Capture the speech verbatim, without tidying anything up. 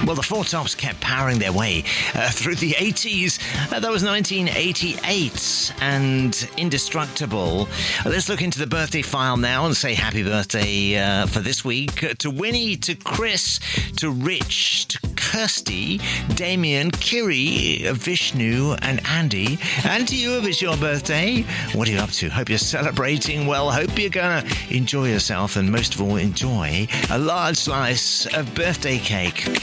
Well, the Four Tops kept powering their way uh, through the eighties. Uh, that was nineteen eighty-eight and Indestructible. Uh, let's look into the birthday file now and say happy birthday uh, for this week uh, to Winnie, to Chris, to Rich, to Kirsty, Damien, Kiri, Vishnu, and Andy. And to you if it's your birthday. What are you up to? Hope you're celebrating well. Hope you're going to enjoy yourself and most of all enjoy a large slice of birthday cake.